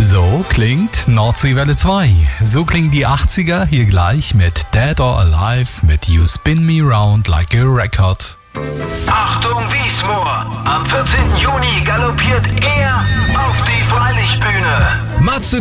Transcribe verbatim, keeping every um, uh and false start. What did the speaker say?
So klingt Nordseewelle zwei. So klingen die achtziger hier gleich mit Dead or Alive mit You Spin Me Round Like a Record. Achtung Wiesmoor! Am vierzehnten Juni galoppiert er auf die Freilichtbühne. Matze